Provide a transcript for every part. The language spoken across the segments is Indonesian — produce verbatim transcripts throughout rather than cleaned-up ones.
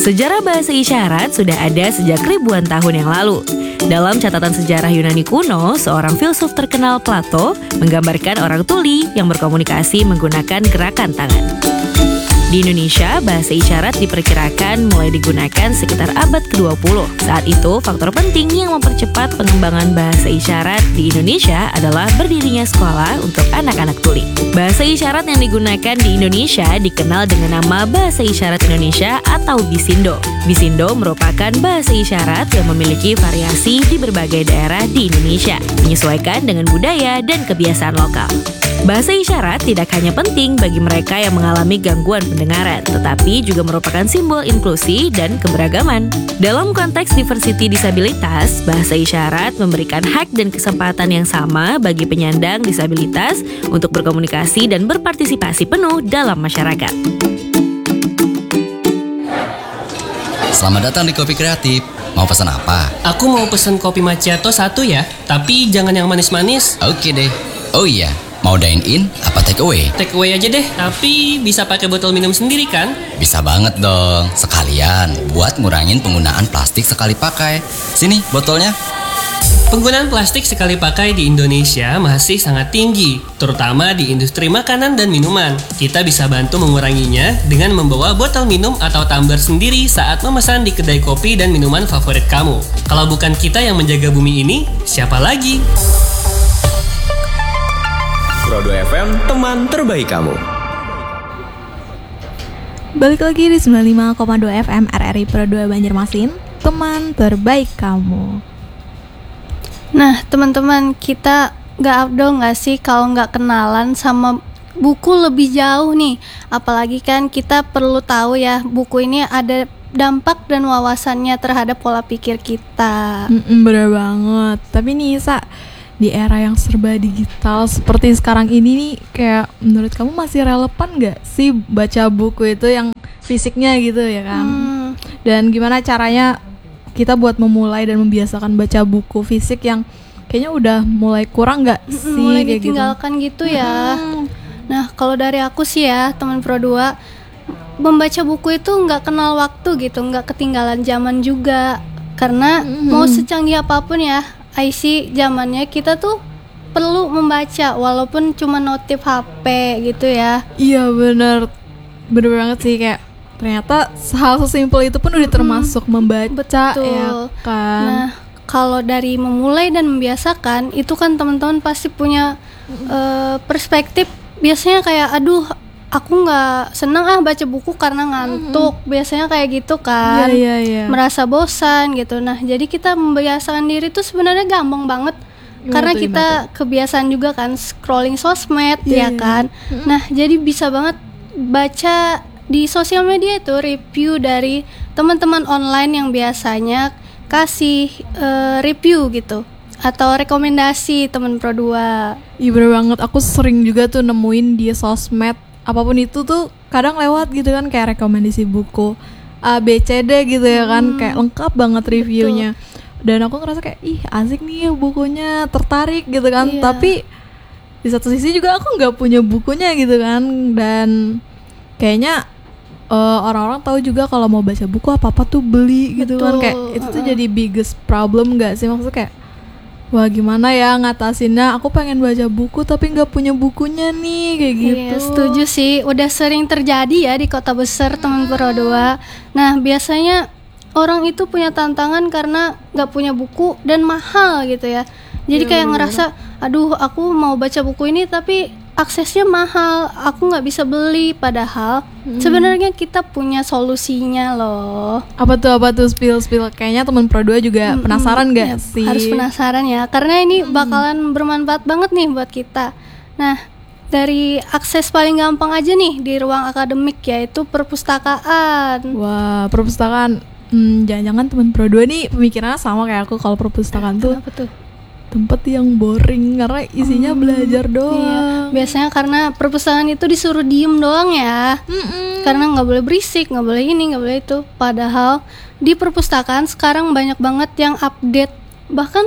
Sejarah bahasa isyarat sudah ada sejak ribuan tahun yang lalu. Dalam catatan sejarah Yunani kuno, seorang filsuf terkenal Plato menggambarkan orang tuli yang berkomunikasi menggunakan gerakan tangan. Di Indonesia, bahasa isyarat diperkirakan mulai digunakan sekitar abad kedua puluh. Saat itu, faktor penting yang mempercepat pengembangan bahasa isyarat di Indonesia adalah berdirinya sekolah untuk anak-anak tuli. Bahasa isyarat yang digunakan di Indonesia dikenal dengan nama Bahasa Isyarat Indonesia atau Bisindo. Bisindo merupakan bahasa isyarat yang memiliki variasi di berbagai daerah di Indonesia, menyesuaikan dengan budaya dan kebiasaan lokal. Bahasa isyarat tidak hanya penting bagi mereka yang mengalami gangguan pendengaran, tetapi juga merupakan simbol inklusi dan keberagaman. Dalam konteks diversity disabilitas, bahasa isyarat memberikan hak dan kesempatan yang sama bagi penyandang disabilitas untuk berkomunikasi dan berpartisipasi penuh dalam masyarakat. Selamat datang di Kopi Kreatif. Mau pesan apa? Aku mau pesan kopi macchiato satu ya, tapi jangan yang manis-manis. Oke deh. Oh iya, mau dine in apa take away? Take away aja deh, tapi bisa pakai botol minum sendiri kan? Bisa banget dong. Sekalian buat ngurangin penggunaan plastik sekali pakai. Sini botolnya. Penggunaan plastik sekali pakai di Indonesia masih sangat tinggi, terutama di industri makanan dan minuman. Kita bisa bantu menguranginya dengan membawa botol minum atau tumbler sendiri saat memesan di kedai kopi dan minuman favorit kamu. Kalau bukan kita yang menjaga bumi ini, siapa lagi? Pro dua F M, teman terbaik kamu. Balik lagi di sembilan puluh lima koma dua F M R R I Pro dua Banjarmasin, teman terbaik kamu. Nah teman-teman, kita gak abdol gak sih kalau gak kenalan sama buku lebih jauh nih. Apalagi kan kita perlu tahu ya, buku ini ada dampak dan wawasannya terhadap pola pikir kita. Mm-mm, bener banget. Tapi nih Isa, di era yang serba digital seperti sekarang ini nih, kayak menurut kamu masih relevan gak sih baca buku itu yang fisiknya gitu ya kan? Hmm. Dan gimana caranya kita buat memulai dan membiasakan baca buku fisik yang kayaknya udah mulai kurang gak sih? Mulai kayak ditinggalkan gitu, gitu ya. Hmm. Nah kalau dari aku sih ya teman Pro dua, membaca buku itu gak kenal waktu gitu, gak ketinggalan zaman juga. Karena hmm. mau secanggih apapun ya I C zamannya, kita tuh perlu membaca walaupun cuma notif H P gitu ya. Iya bener, bener banget sih, kayak ternyata hal sesimpel itu pun udah termasuk hmm, membaca. Betul. Ya kan. Nah kalau dari memulai dan membiasakan itu kan teman-teman pasti punya hmm. uh, perspektif. Biasanya kayak aduh aku nggak senang ah baca buku karena ngantuk. Mm-hmm. Biasanya kayak gitu kan. Yeah, yeah, yeah. Merasa bosan gitu. Nah jadi kita membiasakan diri tuh sebenarnya gampang banget. Gimana karena tuh, kita gimana? Kebiasaan juga kan scrolling sosmed yeah, ya kan. Yeah. Mm-hmm. Nah jadi bisa banget baca di sosial media itu review dari teman-teman online yang biasanya kasih uh, review gitu atau rekomendasi teman Pro dua. Iya bener banget. Aku sering juga tuh nemuin di sosmed apapun itu tuh kadang lewat gitu kan, kayak rekomendasi buku A B C D gitu ya kan, hmm, kayak lengkap banget reviewnya. Betul. Dan aku ngerasa kayak ih asik nih bukunya, tertarik gitu kan. Iya. Tapi di satu sisi juga aku nggak punya bukunya gitu kan. Dan kayaknya uh, orang-orang tahu juga kalau mau baca buku apa-apa tuh beli gitu. Betul. Kan, kayak itu tuh uh-uh. jadi biggest problem nggak sih, maksudnya kayak wah gimana ya ngatasinnya, aku pengen baca buku tapi gak punya bukunya nih, kayak gitu. Iya setuju sih, udah sering terjadi ya di kota besar teman Pro dua. Nah biasanya orang itu punya tantangan karena gak punya buku dan mahal gitu ya. Jadi ya, kayak bener. ngerasa aduh aku mau baca buku ini tapi aksesnya mahal, aku gak bisa beli. Padahal hmm. sebenarnya kita punya solusinya loh. Apa tuh, apa tuh, spill-spill. Kayaknya teman Pro dua juga hmm, penasaran gak ya, sih? Harus penasaran ya, karena ini hmm. bakalan bermanfaat banget nih buat kita. Nah dari akses paling gampang aja nih di ruang akademik, yaitu perpustakaan. Wah perpustakaan, hmm, jangan-jangan teman Pro dua nih pemikirannya sama kayak aku. Kalau perpustakaan tuh, tuh tempat yang boring karena isinya hmm, belajar doang. Iya. Biasanya karena perpustakaan itu disuruh diem doang ya. Mm-mm. Karena nggak boleh berisik, nggak boleh ini, nggak boleh itu. Padahal di perpustakaan sekarang banyak banget yang update. Bahkan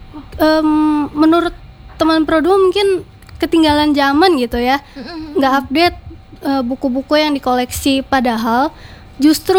um, menurut teman Pro dua mungkin ketinggalan zaman gitu ya. Nggak update uh, buku-buku yang dikoleksi. Padahal justru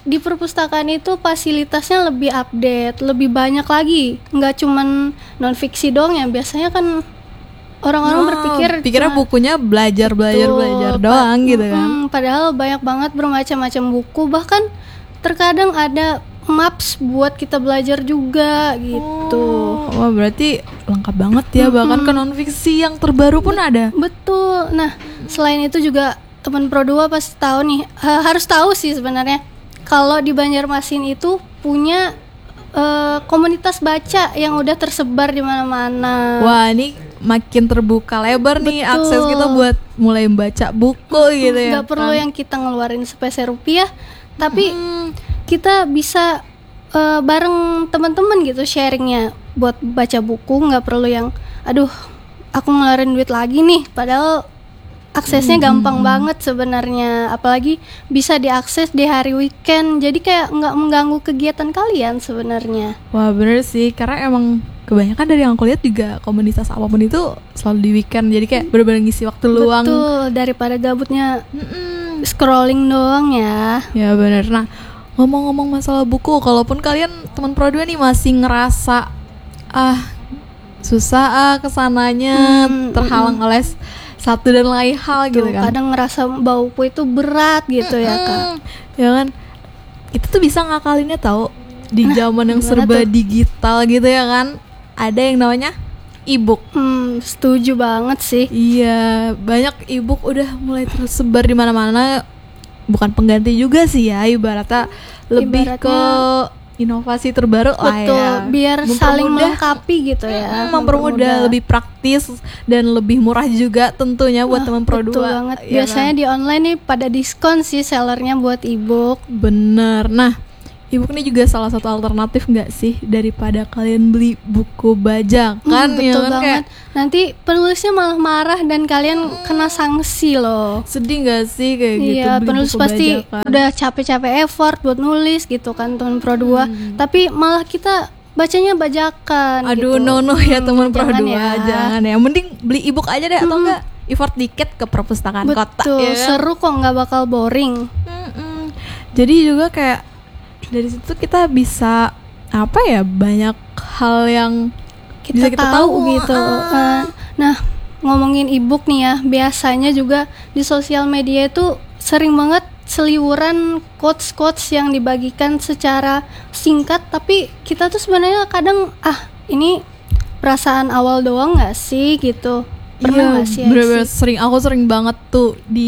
di perpustakaan itu fasilitasnya lebih update, lebih banyak lagi. Nggak cuman non fiksi doang ya. Biasanya kan orang-orang Oh, berpikir pikirnya cuma- bukunya belajar belajar Betul, belajar pa- doang gitu kan. mm, padahal banyak banget bermacam-macam buku. Bahkan terkadang ada maps buat kita belajar juga gitu. Oh, wah berarti lengkap banget ya, bahkan ke non fiksi yang terbaru pun ada. Betul. Nah, selain itu juga teman Pro dua pasti tahu nih, ha- harus tahu sih sebenarnya kalau di Banjarmasin itu punya eh, komunitas baca yang udah tersebar di mana-mana. Wah, ini makin terbuka lebar nih Betul. akses kita buat mulai baca buku gitu ya. Nggak perlu kan? yang kita ngeluarin sepeser rupiah, tapi Hmm, kita bisa eh, bareng teman-teman gitu sharingnya buat baca buku. Nggak perlu yang aduh aku ngeluarin duit lagi nih, padahal aksesnya gampang banget sebenarnya, apalagi bisa diakses di hari weekend, jadi kayak nggak mengganggu kegiatan kalian sebenarnya. wah bener sih, karena emang kebanyakan dari yang aku lihat juga komunitas apapun itu selalu di weekend, jadi kayak bener-bener ngisi waktu luang. Betul, daripada gabutnya Mm-mm. scrolling doang ya. Ya bener. Nah, ngomong-ngomong masalah buku, kalaupun kalian teman Pro dua nih masih ngerasa ah susah ah kesananya, Hmm, terhalang oleh s- satu dan lain hal gitu Tuh, kan. kadang ngerasa bawa buku itu berat gitu ya Kak. Mm, ya kan, itu tuh bisa ngakalinnya tahu di zaman yang gimana serba tuh? digital gitu ya kan. Ada yang namanya e-book. Hmm, setuju banget sih. Iya, banyak e-book udah mulai tersebar di mana-mana. Bukan pengganti juga sih ya, ibaratnya lebih Ibaratnya- ke inovasi terbaru lah ya. Betul, biar saling Mempermudah- melengkapi gitu ya. Mm, mempermudah, lebih praktis dan lebih murah juga tentunya buat Ah, teman Pro betul dua. banget. ya Biasanya kan? di online nih pada diskon sih sellernya buat ebook. Bener. Nah, e-book ini juga salah satu alternatif nggak sih daripada kalian beli buku bajakan Hmm, ya betul kan, banget. kayak Nanti penulisnya malah marah dan kalian kena sanksi loh. sedih nggak sih kayak gitu Iya, beli penulis buku pasti bajakan. udah capek-capek effort buat nulis gitu kan teman Pro dua, Hmm. tapi malah kita bacanya bajakan. Aduh, gitu. no no ya Hmm, teman Pro jangan dua, ya. jangan ya. Mending beli e-book aja deh atau enggak effort dikit ke perpustakaan kota Betul, ya. kan? seru kok, nggak bakal boring. Mm-mm. Jadi juga kayak dari situ kita bisa apa ya, banyak hal yang Kita, bisa kita tahu, tahu, gitu. ah. Eh, Nah, ngomongin ebook nih ya, biasanya juga di sosial media itu sering banget seliwuran quotes-quotes yang dibagikan secara singkat, tapi kita tuh sebenarnya kadang ah ini perasaan awal doang nggak sih gitu. Pernah nggak sih? Iya, bener-bener Aisy? sering, aku sering banget tuh di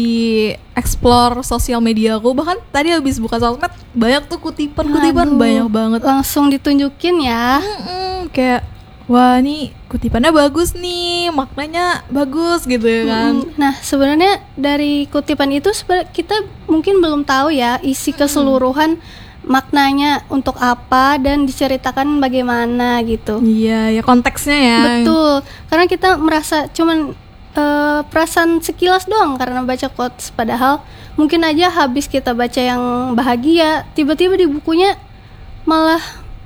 explore sosial media aku. Bahkan tadi habis buka sosmed banyak tuh kutipan-kutipan, Aduh, banyak banget. Langsung ditunjukin ya. Mm-mm, kayak wah nih kutipannya bagus nih, maknanya bagus gitu ya kan. Mm, Nah, sebenarnya dari kutipan itu sebenarnya kita mungkin belum tahu ya isi keseluruhan maknanya untuk apa dan diceritakan bagaimana gitu. Iya, ya konteksnya ya. Betul, karena kita merasa cuman eh, perasaan sekilas doang karena baca quotes, padahal mungkin aja habis kita baca yang bahagia, tiba-tiba di bukunya malah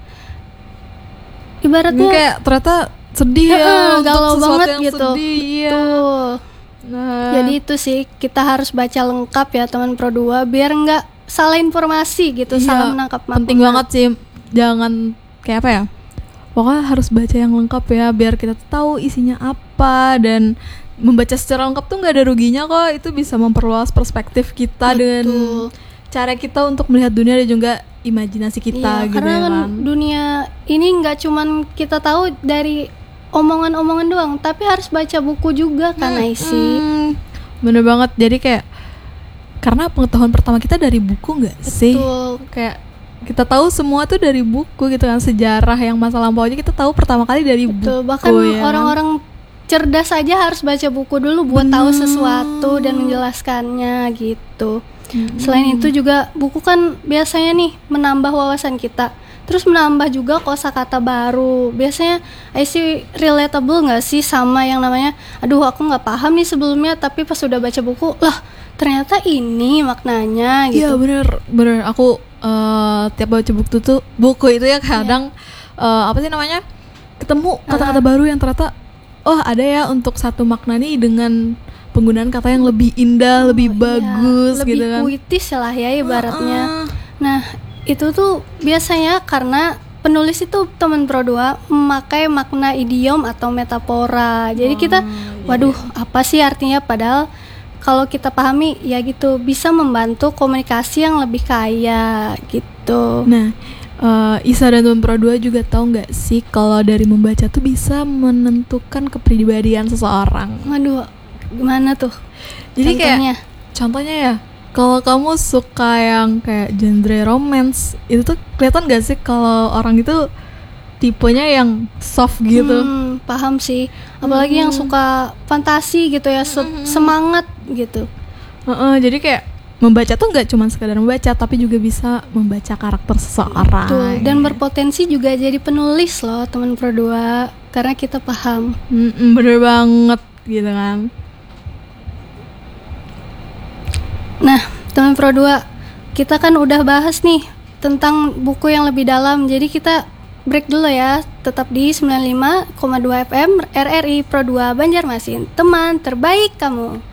Ini ibaratnya kayak ternyata sedih ya, Heeh, untuk galau sesuatu banget yang gitu. sedih, iya. Betul. Nah, Jadi itu sih kita harus baca lengkap ya teman Pro dua biar nggak salah informasi gitu, iya, salah menangkap makna. penting banget sih, jangan kayak apa ya, pokoknya harus baca yang lengkap ya, biar kita tahu isinya apa. Dan membaca secara lengkap tuh nggak ada ruginya kok, itu bisa memperluas perspektif kita dan Betul. cara kita untuk melihat dunia dan juga imajinasi kita Iya, gitu karena ya kan kan. dunia ini nggak cuman kita tahu dari omongan-omongan doang, tapi harus baca buku juga kan, Aisy. Hmm, bener banget. Jadi kayak karena pengetahuan pertama kita dari buku nggak sih? Betul. Kayak kita tahu semua tuh dari buku gitu kan, sejarah yang masa lampau aja kita tahu pertama kali dari Betul. buku. Bahkan ya kan? orang-orang cerdas aja harus baca buku dulu buat tahu sesuatu dan menjelaskannya gitu. Selain itu juga buku kan biasanya nih menambah wawasan kita, terus menambah juga kosakata baru. Biasanya Aisy relatable nggak sih sama yang namanya, aduh aku nggak paham nih sebelumnya, tapi pas udah baca buku, lah ternyata ini maknanya Iya gitu. bener bener. Aku eh, tiap baca buku tuh buku itu ya kadang eh, apa sih namanya, ketemu kata-kata baru yang ternyata oh ada ya untuk satu makna nih dengan penggunaan kata yang lebih indah, lebih Iya, bagus lebih gitu kan. puitis lah ya ibaratnya. Ah, Nah, itu tuh biasanya karena penulis itu teman Pro dua memakai makna idiom atau metafora. Jadi kita, waduh, apa sih artinya? Padahal kalau kita pahami ya gitu, bisa membantu komunikasi yang lebih kaya gitu. Nah, uh, Isa dan teman Pro dua juga tahu nggak sih kalau dari membaca tuh bisa menentukan kepribadian seseorang. Waduh, gimana tuh? Jadi contohnya? kayak contohnya ya, kalau kamu suka yang kayak genre romance, itu tuh kelihatan gak sih kalau orang itu tipenya yang soft gitu. Hmm, paham sih. Apalagi hmm. yang suka fantasi gitu ya, se- hmm. semangat gitu. Uh-uh, jadi kayak membaca tuh nggak cuma sekadar membaca, tapi juga bisa membaca karakter seseorang. Betul. Dan berpotensi juga jadi penulis loh teman Pro dua, karena kita paham. Mm-mm, bener banget gitu kan. Nah, teman Pro dua, kita kan udah bahas nih tentang buku yang lebih dalam. Jadi kita break dulu ya. Tetap di sembilan puluh lima koma dua F M R R I Pro dua Banjarmasin. Teman terbaik kamu.